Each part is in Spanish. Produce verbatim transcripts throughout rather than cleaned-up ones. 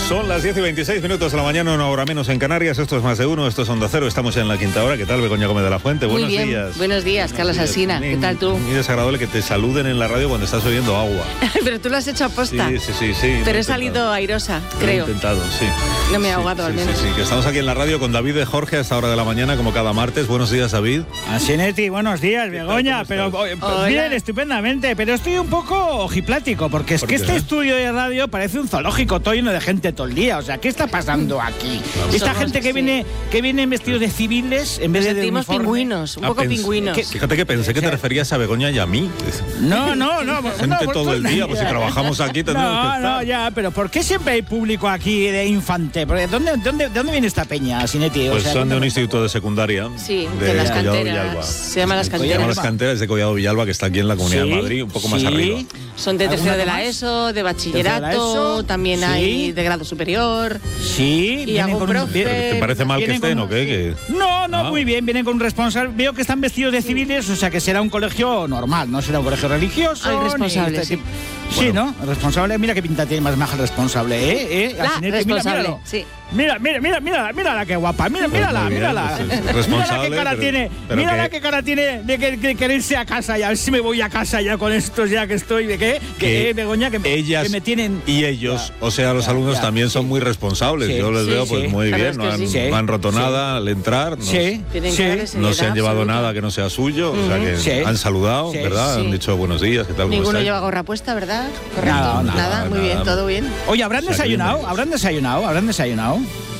Son las diez y veintiséis minutos de la mañana, una hora menos en Canarias. Esto es Más de Uno, esto es Onda Cero. Estamos en la quinta hora. ¿Qué tal, Begoña Gómez de la Fuente? Muy Buenos bien. días. Buenos días, Carlos Alsina. ¿Qué tal tú? Muy desagradable que te saluden en la radio cuando estás bebiendo agua. Pero tú lo has hecho a posta. Sí, sí, sí. sí Pero he salido airosa, creo. He intentado, sí. No me he sí, ahogado, sí, al menos. Sí, sí, que estamos aquí en la radio con David de Jorge a esta hora de la mañana, como cada martes. Buenos días, David. Asinetti, buenos días, Begoña. Pero Hola. bien, estupendamente. Pero estoy un poco ojiplático, porque es ¿Por que qué? este estudio de radio parece un zoológico, todo lleno de gente todo el día. O sea, ¿qué está pasando aquí? Esta Somos, gente que sí. viene que viene vestidos de civiles en vez Nos de de sentimos uniforme. pingüinos, un Ah, poco pens- pingüinos. ¿Qué- Fíjate que pensé que te referías a Begoña y a mí. No, no, no. Gente no, todo el día, pues si trabajamos aquí tendremos que No, estar. no, ya, pero ¿por qué siempre hay público aquí de infante? Porque ¿dónde, dónde, ¿De dónde viene esta peña, Asinetti? O Pues sea, son de ¿dónde- un instituto de secundaria. Sí, de, las Collado Villalba. canteras. Se llama Las Se llama Canteras. Las Canteras de Collado Villalba, que está aquí en la Comunidad Sí, de Madrid, un poco más sí. arriba. Son de tercero ¿Alguna de la más? ESO, de ¿Tercero de la bachillerato, ESO? también Sí. hay de grado superior. Sí, Y vienen algún con un- profe. vienen- ¿Te parece mal que vienen estén con- o qué? Que- No, no, Ah. muy bien, vienen con un responsable. Veo que están vestidos de civiles, o sea que será un colegio normal, no será un colegio religioso. Al ni responsable, este sí. tipo- Sí, ¿no? El responsable, mira qué pinta tiene más maja el responsable, ¿eh? ¿Eh? La Asinetti, responsable, míralo. sí. Mira, mira, mira, mira, mírala qué guapa, mira, Pues mírala, muy bien, mírala. pues es Mírala responsable, qué cara pero- tiene, pero mírala que- qué cara tiene de, que, de querer irse a casa ya, a ver si me voy a casa ya con estos ya que estoy, de qué, que, Que eh, Begoña, que, me- ellas que me tienen... y ellos, Ya, o sea, los ya, alumnos ya, también son sí. muy responsables. Sí, Yo les sí, veo pues sí. muy La bien, verdad no es han, que sí. no han roto Sí. nada al entrar, no, Sí, Tienen sí. cara de no se han seriedad llevado absoluta. nada que no sea suyo, o sea que Sí. han saludado, Sí. ¿verdad? Sí. Han dicho buenos días, ¿qué tal? ¿Cómo Ninguno estáis? lleva gorra puesta, ¿verdad? Correcto. Nada, nada, muy bien, nada. todo bien. Oye, ¿habrán O sea, que desayunado? bienvenidos. ¿Habrán desayunado? ¿Habrán desayunado?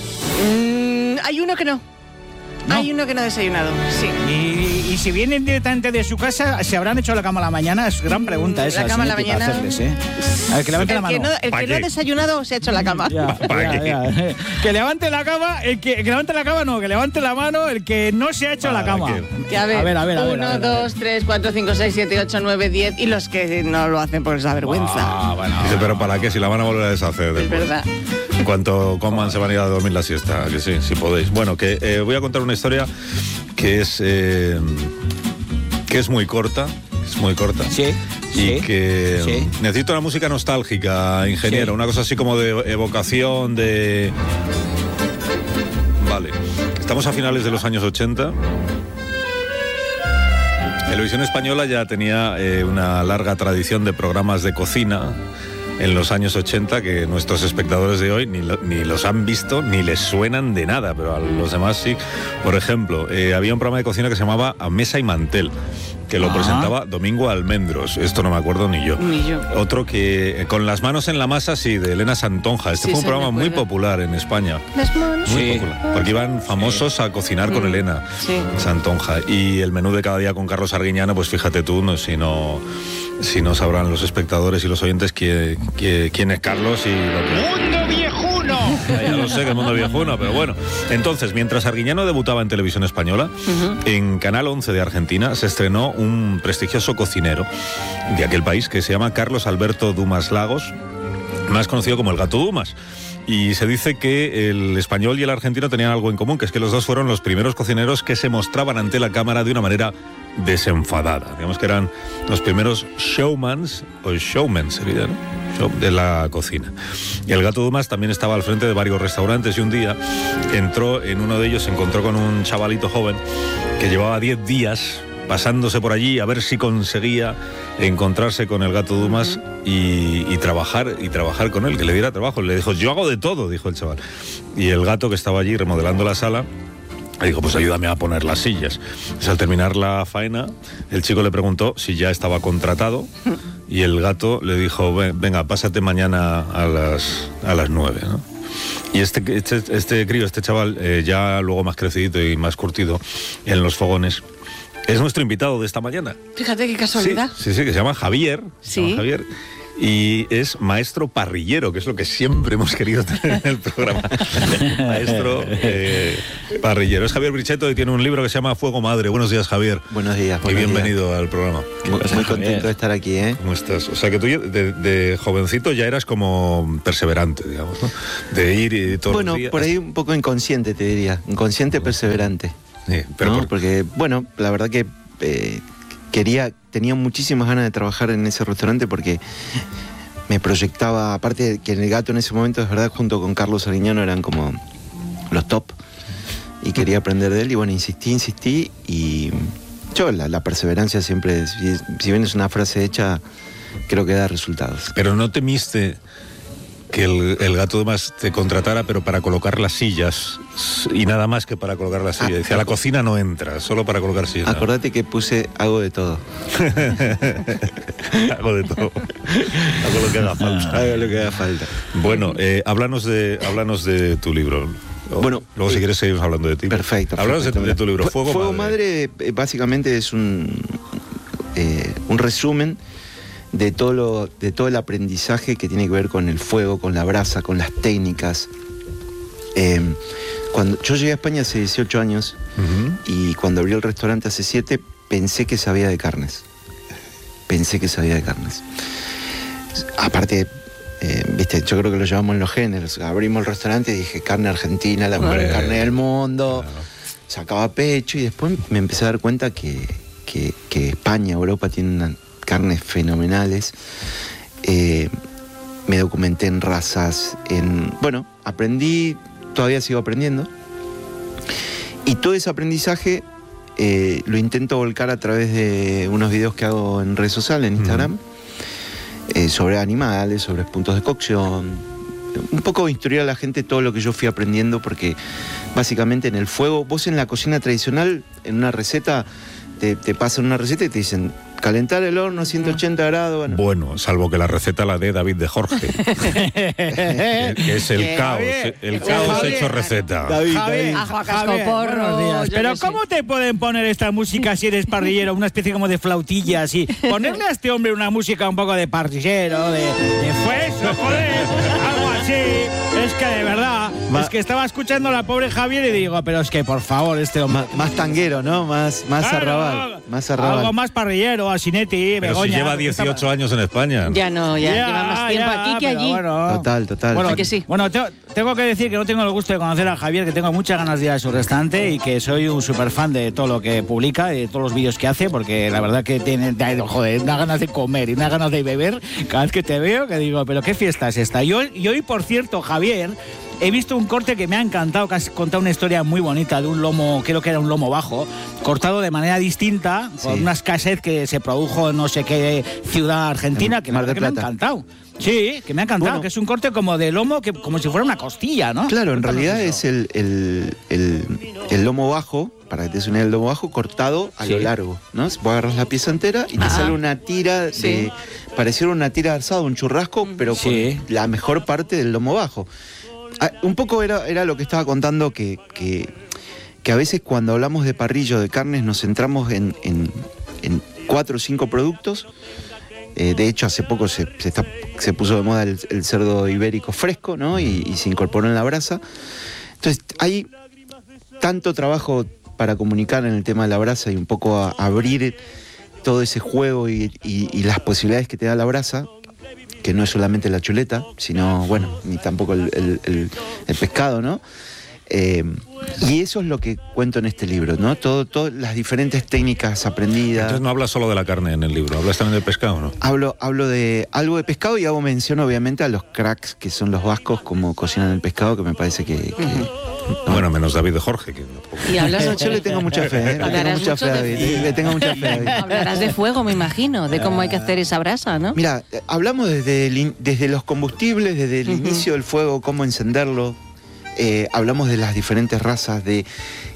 Mm, hay uno que no. No. Hay uno que no ha desayunado, sí. Y, y si vienen directamente de su casa, ¿se habrán hecho la cama a la mañana? Es gran pregunta Mm, esa. la cama a la Asinetti, para mañana. hacerles, ¿eh? A ver, que levante la El mano. que no, el ¿Pa' que no ha qué? desayunado se ha hecho la cama. Ya, ¿Para ya, qué? ya. Que levante la cama, el que, que levante la cama no, que levante la mano el que no se ha hecho la ¿Para cama. qué? Que a ver, a ver, a ver, a ver, uno, a ver, a ver. dos, tres, cuatro, cinco, seis, siete, ocho, nueve, diez y los que no lo hacen por esa vergüenza. Ah, bueno. Dice, pero ¿para qué? Si la van a volver a deshacer Es después. verdad. En cuanto coman se van a ir a dormir la siesta, que sí, si podéis. Bueno, que eh, voy a contar una historia que es eh, que es muy corta, es muy corta. Sí, Y sí, que sí. necesito una música nostálgica, ingeniero, Sí. una cosa así como de evocación, de... Vale, estamos a finales de los años ochenta. Televisión Española ya tenía eh, una larga tradición de programas de cocina en los años ochenta que nuestros espectadores de hoy ni, lo- ni los han visto ni les suenan de nada, pero a los demás sí. Por ejemplo, eh, había un programa de cocina que se llamaba A Mesa y Mantel, que lo Ah. presentaba Domingo Almendros. Esto no me acuerdo ni yo. Ni yo. Otro que eh, Con las manos en la masa, sí, de Elena Santonja. Este Sí, fue un sí, programa me muy acuerdo. popular en España. Las manos. Muy Sí. popular. Porque iban famosos a cocinar con Mm, Elena sí. Santonja. Y el menú de cada día con Carlos Arguiñano, pues fíjate tú, no, si no si no sabrán los espectadores y los oyentes quién, quién, quién es Carlos y lo que... ¡Mundo viejuno! Ya, ya lo sé, que el mundo viejuno, pero bueno. Entonces, mientras Arguiñano debutaba en televisión española, en Canal once de Argentina se estrenó un prestigioso cocinero de aquel país que se llama Carlos Alberto Dumas Lagos, más conocido como el Gato Dumas. Y se dice que el español y el argentino tenían algo en común, que es que los dos fueron los primeros cocineros que se mostraban ante la cámara de una manera desenfadada. Digamos que eran los primeros showmans, o showmen sería, ¿no? Show de la cocina. Y el Gato Dumas también estaba al frente de varios restaurantes y un día entró en uno de ellos, se encontró con un chavalito joven que llevaba diez días pasándose por allí a ver si conseguía encontrarse con el Gato Dumas y, y trabajar y trabajar con él, que le diera trabajo. Le dijo, yo hago de todo, dijo el chaval. Y el gato, que estaba allí remodelando la sala, le dijo, pues ayúdame a poner las sillas. Pues al terminar la faena, el chico le preguntó si ya estaba contratado y el gato le dijo, "Ven, venga, pásate mañana a las, a las nueve, ¿no? Y este, este, este crío, este chaval, eh, ya luego más crecidito y más curtido en los fogones, es nuestro invitado de esta mañana. Fíjate qué casualidad. Sí, sí, sí, que se llama Javier. se Sí. llama Javier. Y es maestro parrillero, que es lo que siempre hemos querido tener en el programa. Maestro eh, parrillero. Es Javier Brichetto y tiene un libro que se llama Fuego Madre. Buenos días, Javier. Buenos días. Y buenos bienvenido al programa. días. Muy, muy contento de estar aquí, ¿eh? ¿Cómo estás? O sea, que tú ya de, de jovencito ya eras como perseverante, digamos, ¿no? De ir y todos Bueno, los días. por ahí un poco inconsciente, te diría. Inconsciente, perseverante. Sí, pero ¿no? por- Porque, bueno, la verdad que eh, quería, tenía muchísimas ganas de trabajar en ese restaurante porque me proyectaba, aparte de que en El Gato en ese momento, es verdad, junto con Carlos Arguiñano eran como los top, y quería aprender de él, y bueno, insistí, insistí, y yo, la, la perseverancia siempre, si, si bien es una frase hecha, creo que da resultados. Pero no temiste que el, el Gato de Más te contratara, pero para colocar las sillas, y nada más que para colocar las sillas. Decía, a la cocina no entra, solo para colocar sillas. Acordate que puse hago de todo. Hago de todo. Hago lo que haga falta. Hago lo que haga falta. Bueno, eh, háblanos de, háblanos de tu libro. Bueno, luego si eh, quieres seguimos hablando de ti. Perfecto. Háblanos perfecto. de, de tu libro, Fuego, Fuego Madre. Madre, eh, básicamente es un, eh, un resumen de todo, lo, de todo el aprendizaje que tiene que ver con el fuego, con la brasa, con las técnicas. Eh, cuando yo llegué a España hace dieciocho años, uh-huh. y cuando abrí el restaurante hace siete, pensé que sabía de carnes. Pensé que sabía de carnes. Aparte, eh, viste, yo creo que lo llevamos en los géneros. Abrimos el restaurante y dije, carne argentina, la mejor carne del mundo. Claro. Sacaba pecho, y después me empecé a dar cuenta que, que, que España, Europa tienen una carnes fenomenales. Eh, me documenté en razas, en... Bueno, aprendí, todavía sigo aprendiendo. Y todo ese aprendizaje eh, lo intento volcar a través de unos videos que hago en redes sociales, en Instagram, mm. eh, sobre animales, sobre puntos de cocción. Un poco instruir a la gente todo lo que yo fui aprendiendo, porque básicamente en el fuego, vos en la cocina tradicional, en una receta, te, te pasan una receta y te dicen calentar el horno a ciento ochenta grados. Bueno. bueno, salvo que la receta la dé David de Jorge, que, que es el ¿Qué? caos, Javier, el caos Javier, hecho receta. David, Javier, David. ajo a cascoporro. Pero ¿cómo te pueden poner esta música si eres parrillero? Una especie como de flautilla así. Ponerle a este hombre una música un poco de parrillero, de, de fuego, joder, algo así. Es que de verdad, Ma es que estaba escuchando a la pobre Javier y digo, pero es que por favor, este hombre... Ma más tanguero, ¿no? Más, más claro, arrabal. Más arrabal. Algo más parrillero, Asinetti, Pero Begoña. si lleva dieciocho años en España. Ya no, ya, ya lleva más tiempo ya, aquí que allí. Bueno, total, total. Bueno, que sí. Bueno, te, tengo que decir que no tengo el gusto de conocer a Javier, que tengo muchas ganas de ir a su restaurante y que soy un súper fan de todo lo que publica y de todos los vídeos que hace, porque la verdad que tiene, joder, da ganas de comer y da ganas de beber cada vez que te veo, que digo, pero qué fiesta es esta. Y hoy, y hoy por cierto, Javier, he visto un corte que me ha encantado, que has contado una historia muy bonita de un lomo, creo que era un lomo bajo, cortado de manera distinta, sí. con unas cassettes que se produjo en no sé qué ciudad argentina, que, Mar de que me ha Plata. encantado. Sí, que me ha encantado, bueno, que es un corte como de lomo, que como si fuera una costilla, ¿no? Claro, en realidad es el, el, el, el lomo bajo, para que te suene el lomo bajo, cortado a sí. lo largo, ¿no? Vos agarras la pieza entera y Ajá. te sale una tira sí. de... Pareciera una tira de asado, un churrasco, pero sí. con la mejor parte del lomo bajo. Ah, un poco era, era lo que estaba contando, que, que, que a veces cuando hablamos de parrillo, de carnes, nos centramos en, en, en cuatro o cinco productos. Eh, de hecho, hace poco se, se, está, se puso de moda el, el cerdo ibérico fresco, ¿no? Y, y se incorporó en la brasa. Entonces, hay tanto trabajo para comunicar en el tema de la brasa y un poco a, a abrir todo ese juego y, y, y las posibilidades que te da la brasa, que no es solamente la chuleta, sino, bueno, ni tampoco el, el, el, el pescado, ¿no? Eh, y eso es lo que cuento en este libro, ¿no? Todo, todas las diferentes técnicas aprendidas. Entonces no hablas solo de la carne en el libro, hablas también del pescado, ¿no? Hablo, hablo de algo de pescado y hago mención, obviamente, a los cracks que son los vascos, como cocinan el pescado, que me parece que... que uh-huh. Bueno, menos David de Jorge. Que... Y hablas... Yo le tengo mucha fe, ¿eh? Le tengo mucha fe a David. De... Le tengo mucha fe a David. Hablarás de fuego, me imagino, de cómo hay que hacer esa brasa, ¿no? Mira, hablamos desde, el, desde los combustibles, desde el uh-huh. inicio del fuego, cómo encenderlo. Eh, hablamos de las diferentes razas, de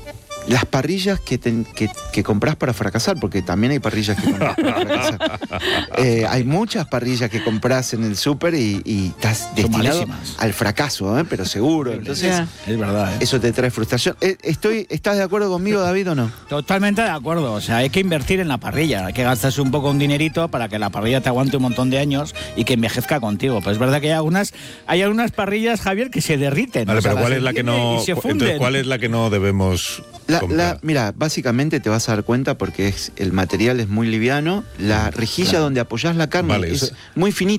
las parrillas que, te, que, que compras para fracasar, porque también hay parrillas que compras para fracasar. Eh, hay muchas parrillas que compras en el súper y, y estás destinado al fracaso, ¿eh? Pero seguro. Entonces, yeah. es verdad, ¿eh? Eso te trae frustración. Eh, estoy, ¿Estás de acuerdo conmigo, David, o no? Totalmente de acuerdo. O sea, hay que invertir en la parrilla. Hay que gastarse un poco un dinerito para que la parrilla te aguante un montón de años y que envejezca contigo. Pues es verdad que hay algunas, hay algunas parrillas, Javier, que se derriten. Vale, o sea, pero ¿cuál es la que no? Entonces, ¿cuál es la que no debemos? La, la, mira, básicamente te vas a dar cuenta porque es, el material es muy liviano, la rejilla claro. donde apoyás la carne vale, es eso... muy finito,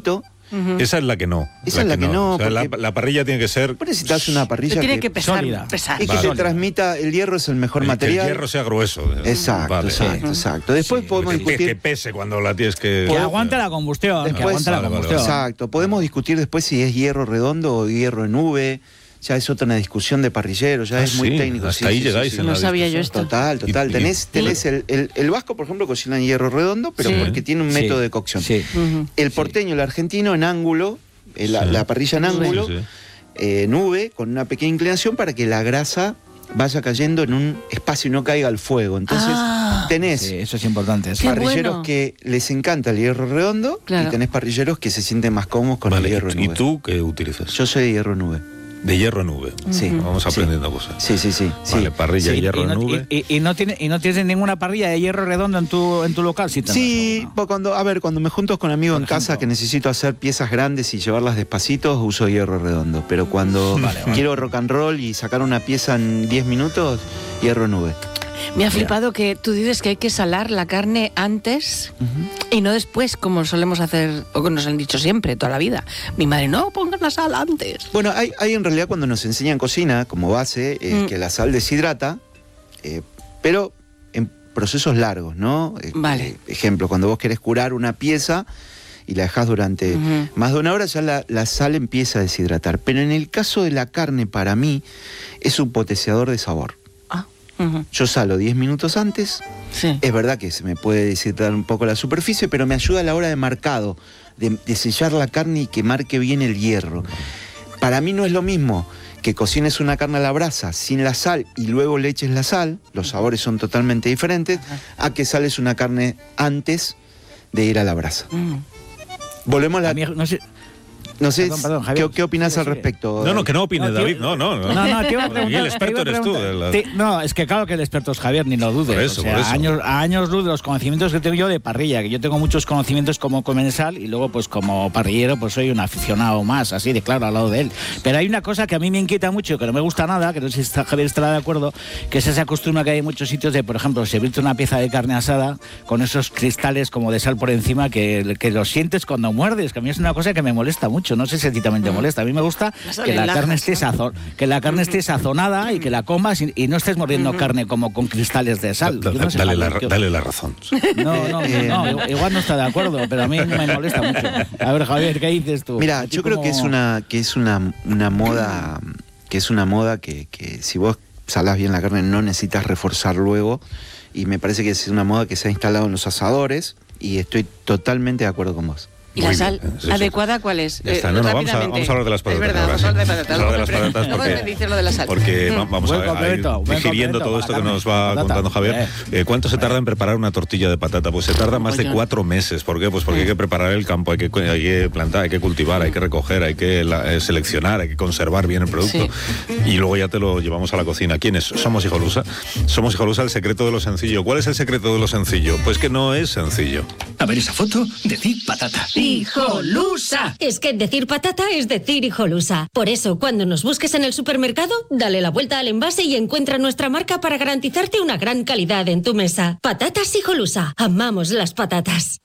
Uh-huh. Esa es la que no. Esa es la que no, O sea, la, porque- la parrilla tiene que ser... Vos necesitas una parrilla Tiene que, que pesar, sólida. pesar. y que Vale. te transmita, el hierro es el mejor que material. el hierro sea grueso. Exacto, Vale. exacto, exacto. Después Sí, podemos Que, que discutir. pese cuando la tienes que... Que aguante la combustión, que Después- aguante la Vale, vale, combustión. Exacto. Podemos discutir después si es hierro redondo o hierro en V. Ya es otra una discusión de parrillero, ya Ah, es muy sí, técnico. hasta Sí, ahí sí, llegáis sí, sí. en No la sabía yo discusión. esto. Total, total. Y- Tenés, y- tenés el, el, el vasco, por ejemplo, cocina en hierro redondo, pero Sí. porque tiene un Sí, método de cocción. sí. Ujú. El porteño, el argentino, en ángulo, eh, la, Sí. la parrilla en Nube. ángulo, Sí, sí. eh, nube, con una pequeña inclinación para que la grasa vaya cayendo en un espacio y no caiga al fuego. Entonces, Ah. tenés Sí, eso es importante. sí. Qué parrilleros bueno. que les encanta el hierro redondo Claro. y tenés parrilleros que se sienten más cómodos con Vale, el hierro en ¿y nube. tú qué utilizas? Yo soy de hierro en nube. De hierro en nube. Sí. Vamos Sí. aprendiendo cosas. Sí, sí, sí. sí. Vale, parrilla Sí, y hierro y en no, nube. y, y- y no tiene, y no tienes ninguna parrilla de hierro redondo en tu, en tu local, sí. tendrás Sí, alguna. pues cuando, a ver, cuando me junto con amigos Por en casa ejemplo. que necesito hacer piezas grandes y llevarlas despacito, uso hierro redondo. Pero cuando Vale, vale. quiero rock and roll y sacar una pieza en diez minutos, hierro nube. Me ha flipado que tú dices que hay que salar la carne antes y no después, como solemos hacer, o que nos han dicho siempre, toda la vida. Mi madre, no, pongan la sal antes. Bueno, hay, hay en realidad cuando nos enseñan cocina, como base, eh, Mm. que la sal deshidrata, eh, pero en procesos largos, ¿no? Eh, Vale. eh, ejemplo, cuando vos querés curar una pieza y la dejás durante Ujú. más de una hora, ya la, la sal empieza a deshidratar. Pero en el caso de la carne, para mí, es un potenciador de sabor. Ah, ujú. Yo salo diez minutos antes, Sí. es verdad que se me puede deshidratar un poco la superficie, pero me ayuda a la hora de marcado, de, de sellar la carne y que marque bien el hierro. Para mí no es lo mismo que cocines una carne a la brasa sin la sal y luego le eches la sal, los sabores son totalmente diferentes, a que sales una carne antes de ir a la brasa. Mm. Volvemos a la... A mí, no sé, No sé, Perdón, perdón, Javier. ¿qué, qué opinas Sigue, al sigue. respecto? No, no, que no opines, No, tío, David. No, no, no. No, no, te iba a Aquí preguntar. el experto te iba a eres tú. preguntar. de la- Te- no, es que claro que el experto es Javier, ni lo dudes. Por eso, o sea, por eso. Años, a años luz de los conocimientos que tengo yo de parrilla, que yo tengo muchos conocimientos como comensal y luego pues como parrillero pues soy un aficionado más, así de claro, al lado de él. Pero hay una cosa que a mí me inquieta mucho, que no me gusta nada, que no sé si está, Javier estará de acuerdo, que es esa costumbre que hay en muchos sitios de, por ejemplo, servirte una pieza de carne asada con esos cristales como de sal por encima que, que los sientes cuando muerdes, que a mí es una cosa que me molesta mucho. No sé si a ti también te molesta. A mí me gusta La sal que en la lajas, carne esté ¿no? sazón, que la carne esté sazonada y que la comas y, y no estés mordiendo carne como con cristales de sal. Da- Yo da- no sé, dale, Javier, la, ¿qué- dale la razón. No, no, Eh, no, igual no está de acuerdo, pero a mí me molesta mucho. A ver, Javier, ¿qué dices tú? Mira, ¿A ti yo creo cómo- que es una, que es una, una moda, que es una moda que, que si vos salás bien la carne no necesitas reforzar luego. Y me parece que es una moda que se ha instalado en los asadores y estoy totalmente de acuerdo con vos. ¿Y Muy la sal bien, sí, sí. adecuada cuál es? Ya está, Eh, no, no, vamos a, rápidamente. vamos a hablar de las patatas. Es verdad, ahora vamos a hablar de sí. patatas. Vamos a hablar de las Luego patatas me- luego porque, me dices lo de la sal. porque Mm. va- vamos Buen a, a ir complemento, buen digiriendo complemento todo para esto la que carne. nos va Patata. contando Javier. Eh. Eh, ¿Cuánto se tarda en preparar una tortilla de patata? Pues se tarda más de Mogollón. cuatro meses. ¿Por qué? Pues porque hay que preparar el campo, hay que, hay que plantar, hay que cultivar, hay que recoger, hay que la- eh, seleccionar, hay que conservar bien el producto. Y luego ya te lo llevamos a la cocina. ¿Quiénes? Somos Hijolusa. Somos Hijolusa, el secreto de lo sencillo. ¿Cuál es el secreto de lo sencillo? Pues que no es sencillo. A ver esa foto, decir patata. ¡Hijolusa! Es que decir patata es decir hijolusa. Por eso, cuando nos busques en el supermercado, dale la vuelta al envase y encuentra nuestra marca para garantizarte una gran calidad en tu mesa. Patatas Hijolusa. Amamos las patatas.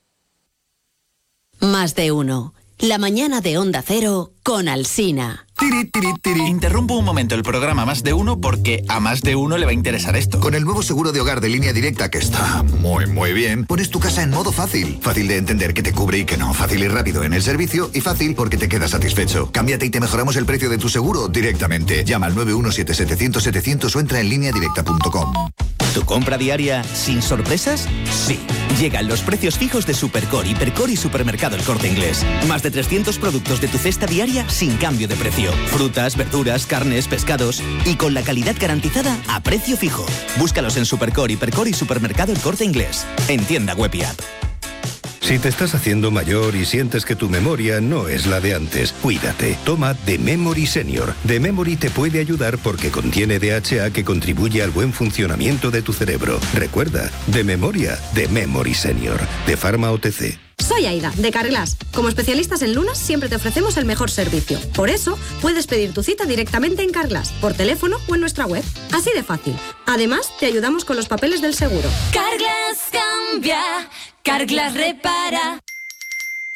Más de uno. La mañana de Onda Cero con Alsina. Tiri, tiri, tiri. Interrumpo un momento el programa Más de Uno porque a más de uno le va a interesar esto. Con el nuevo seguro de hogar de Línea Directa, que está muy, muy bien, pones tu casa en modo fácil. Fácil de entender que te cubre y que no. Fácil y rápido en el servicio y fácil porque te quedas satisfecho. Cámbiate y te mejoramos el precio de tu seguro directamente. Llama al nueve uno siete setecientos setecientos o entra en línea directa punto com. ¿Tu compra diaria sin sorpresas? Sí. Llegan los precios fijos de Supercore, Hipercore y Supermercado El Corte Inglés. Más de trescientos productos de tu cesta diaria sin cambio de precio. Frutas, verduras, carnes, pescados y con la calidad garantizada a precio fijo. Búscalos en Supercore, Hipercore y Supermercado El Corte Inglés. En tienda web y app. Si te estás haciendo mayor y sientes que tu memoria no es la de antes, cuídate. Toma The Memory Senior. The Memory te puede ayudar porque contiene D H A que contribuye al buen funcionamiento de tu cerebro. Recuerda, de memoria, The Memory Senior. De Pharma O T C. Soy Aida, de Carglass. Como especialistas en lunas, siempre te ofrecemos el mejor servicio. Por eso, puedes pedir tu cita directamente en Carglass, por teléfono o en nuestra web. Así de fácil. Además, te ayudamos con los papeles del seguro. Carglass cambia, Carglass repara.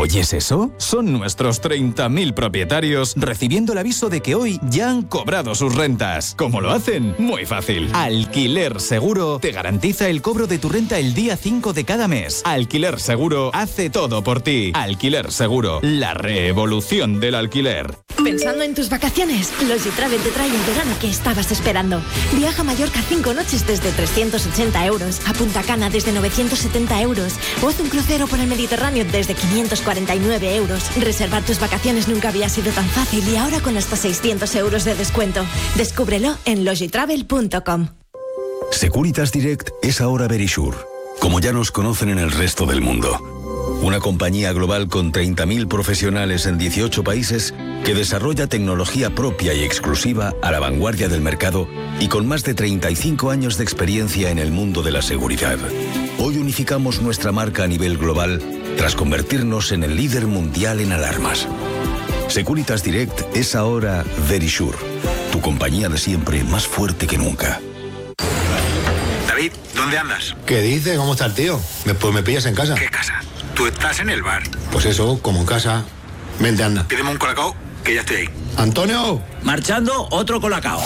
¿Oyes eso? Son nuestros treinta mil propietarios recibiendo el aviso de que hoy ya han cobrado sus rentas. ¿Cómo lo hacen? Muy fácil. Alquiler Seguro te garantiza el cobro de tu renta el día cinco de cada mes. Alquiler Seguro hace todo por ti. Alquiler Seguro, la revolución del alquiler. Pensando en tus vacaciones, Logitravel te trae el verano que estabas esperando. Viaja a Mallorca cinco noches desde trescientos ochenta euros, a Punta Cana desde novecientos setenta euros, o haz un crucero por el Mediterráneo desde quinientos cuarenta y nueve euros. Reservar tus vacaciones nunca había sido tan fácil y ahora con hasta seiscientos euros de descuento. Descúbrelo en logitravel punto com. Securitas Direct es ahora Verisure, como ya nos conocen en el resto del mundo. Una compañía global con treinta mil profesionales en dieciocho países que desarrolla tecnología propia y exclusiva a la vanguardia del mercado y con más de treinta y cinco años de experiencia en el mundo de la seguridad. Hoy unificamos nuestra marca a nivel global tras convertirnos en el líder mundial en alarmas. Securitas Direct es ahora Verisure, tu compañía de siempre más fuerte que nunca. David, ¿dónde andas? ¿Qué dices? ¿Cómo está el tío? Pues me pillas en casa. ¿Qué casa? Tú estás en el bar. Pues eso, como en casa. Vente, anda. Pídeme un colacao, que ya estoy ahí. ¡Antonio! Marchando, otro colacao.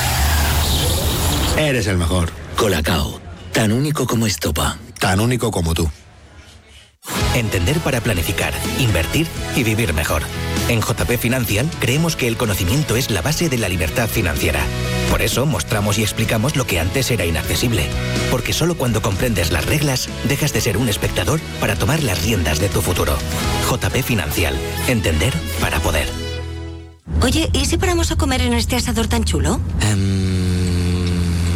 Eres el mejor. Colacao, tan único como estopa. Tan único como tú. Entender para planificar, invertir y vivir mejor. En J P Financial creemos que el conocimiento es la base de la libertad financiera. Por eso mostramos y explicamos lo que antes era inaccesible. Porque solo cuando comprendes las reglas, dejas de ser un espectador para tomar las riendas de tu futuro. J P Financial. Entender para poder. Oye, ¿y si paramos a comer en este asador tan chulo? Um...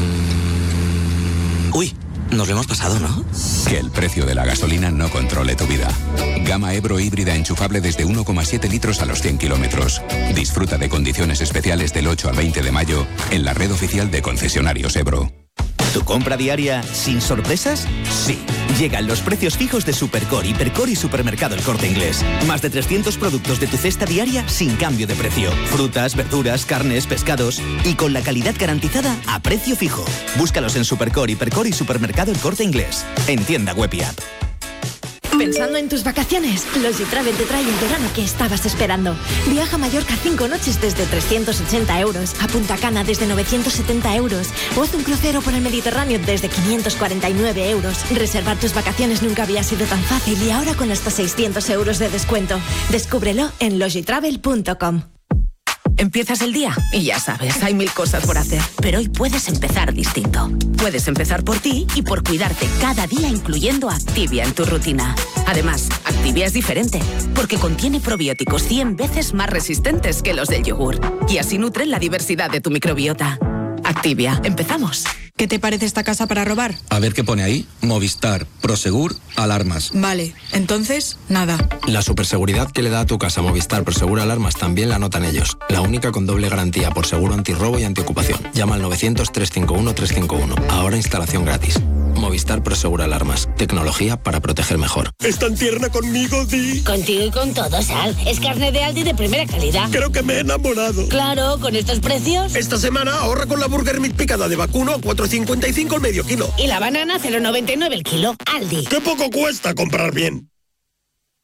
Uy, nos lo hemos pasado, ¿no? Que el precio de la gasolina no controle tu vida. Gama Ebro híbrida enchufable desde uno coma siete litros a los cien kilómetros. Disfruta de condiciones especiales del ocho al veinte de mayo en la red oficial de concesionarios Ebro. ¿Tu compra diaria sin sorpresas? Sí. Llegan los precios fijos de Supercore, Hipercore y Supermercado El Corte Inglés. Más de trescientos productos de tu cesta diaria sin cambio de precio. Frutas, verduras, carnes, pescados y con la calidad garantizada a precio fijo. Búscalos en Supercore, Hipercore y Supermercado El Corte Inglés. En tienda web y app. Pensando en tus vacaciones, Logitravel te trae el verano que estabas esperando. Viaja a Mallorca cinco noches desde trescientos ochenta euros, a Punta Cana desde novecientos setenta euros, o haz un crucero por el Mediterráneo desde quinientos cuarenta y nueve euros. Reservar tus vacaciones nunca había sido tan fácil y ahora con hasta seiscientos euros de descuento. Descúbrelo en logitravel punto com. Empiezas el día y ya sabes, hay mil cosas por hacer. Pero hoy puedes empezar distinto. Puedes empezar por ti y por cuidarte cada día, incluyendo Activia en tu rutina. Además, Activia es diferente, porque contiene probióticos cien veces más resistentes que los del yogur. Y así nutren la diversidad de tu microbiota. Activia, empezamos. ¿Qué te parece esta casa para robar? A ver qué pone ahí. Movistar, Prosegur, alarmas. Vale, entonces, nada. La superseguridad que le da a tu casa Movistar Prosegur Alarmas también la notan ellos. La única con doble garantía por seguro antirrobo y antiocupación. Llama al novecientos, trescientos cincuenta y uno, trescientos cincuenta y uno. Ahora instalación gratis. Movistar Prosegur Alarmas. Tecnología para proteger mejor. ¿Es tan tierna conmigo, Di? Contigo y con todo, Sal. Es carne de Aldi de primera calidad. Creo que me he enamorado. Claro, con estos precios. Esta semana ahorra con la Burger Meat picada de vacuno a cuatro cincuenta y cinco el medio kilo. Y la banana cero noventa y nueve el kilo. Aldi. ¡Qué poco cuesta comprar bien!